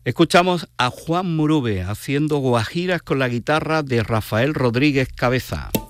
Escuchamos a Juan Murube haciendo guajiras con la guitarra de Rafael Rodríguez Cabeza.